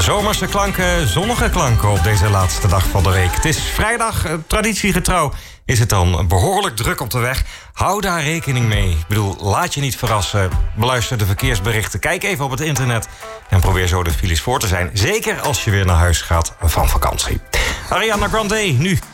Zomerse klanken, zonnige klanken op deze laatste dag van de week. Het is vrijdag, traditiegetrouw is het dan behoorlijk druk op de weg. Hou daar rekening mee. Ik bedoel, laat je niet verrassen. Beluister de verkeersberichten, kijk even op het internet en probeer zo de files voor te zijn. Zeker als je weer naar huis gaat van vakantie. Ariana Grande, nu